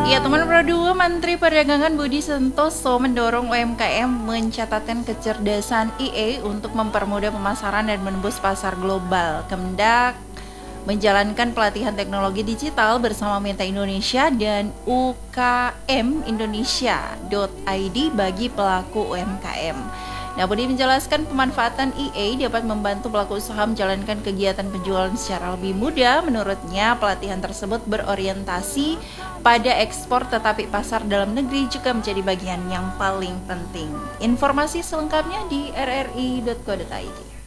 Ya, teman Pro 2, Menteri Perdagangan Budi Santoso mendorong UMKM mencatatkan kecerdasan IA untuk mempermudah pemasaran dan menembus pasar global. Kemendak menjalankan pelatihan teknologi digital bersama Meta Indonesia dan UKM Indonesia.id bagi pelaku UMKM. Nah, Budi menjelaskan pemanfaatan EA dapat membantu pelaku usaha menjalankan kegiatan penjualan secara lebih mudah. Menurutnya, pelatihan tersebut berorientasi pada ekspor, tetapi pasar dalam negeri juga menjadi bagian yang paling penting. Informasi selengkapnya di rri.co.id.